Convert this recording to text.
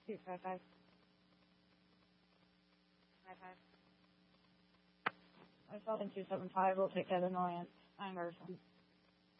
255. 5 in 275 will take that annoyance. I'm Ursa.